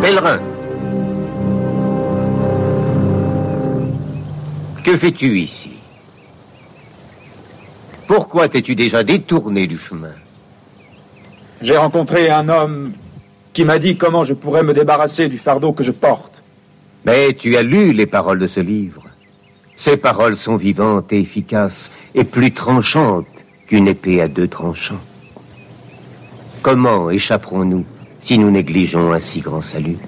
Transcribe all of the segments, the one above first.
Pèlerin, que fais-tu ici? Pourquoi t'es-tu déjà détourné du chemin? J'ai rencontré un homme qui m'a dit comment je pourrais me débarrasser du fardeau que je porte. Mais tu as lu les paroles de ce livre. Ces paroles sont vivantes et efficaces et plus tranchantes qu'une épée à 2 tranchants. Comment échapperons-nous si nous négligeons un si grand salut?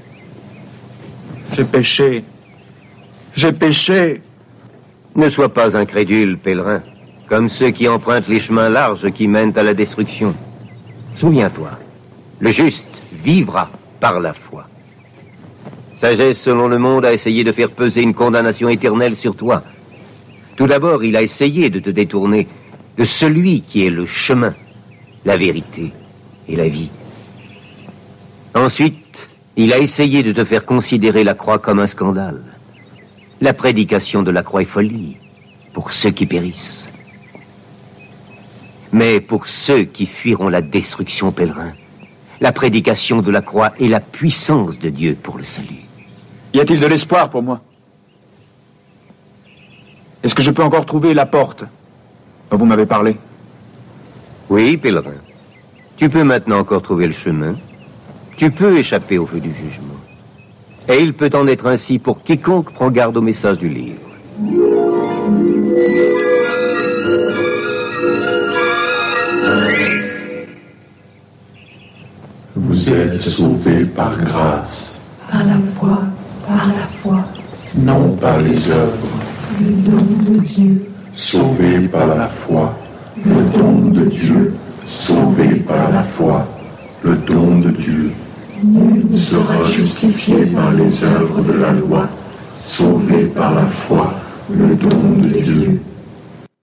J'ai péché. J'ai péché. Ne sois pas incrédule, pèlerin, comme ceux qui empruntent les chemins larges qui mènent à la destruction. Souviens-toi, le juste vivra par la foi. Sagesse selon le monde a essayé de faire peser une condamnation éternelle sur toi. Tout d'abord, il a essayé de te détourner de celui qui est le chemin, la vérité et la vie. Ensuite, il a essayé de te faire considérer la croix comme un scandale. La prédication de la croix est folie pour ceux qui périssent. Mais pour ceux qui fuiront la destruction, pèlerin, la prédication de la croix est la puissance de Dieu pour le salut. Y a-t-il de l'espoir pour moi? Est-ce que je peux encore trouver la porte dont vous m'avez parlé? Oui, pèlerin. Tu peux maintenant encore trouver le chemin. Tu peux échapper au feu du jugement. Et il peut en être ainsi pour quiconque prend garde au message du livre. Vous êtes sauvés par grâce. Par la foi, par la foi. Non par les œuvres. Le don de Dieu. Sauvés par la foi. Le don de Dieu. Sauvés par la foi. Le don de Dieu. Nul ne sera justifié par les œuvres de la loi. Sauvés par la foi. Le don de Dieu.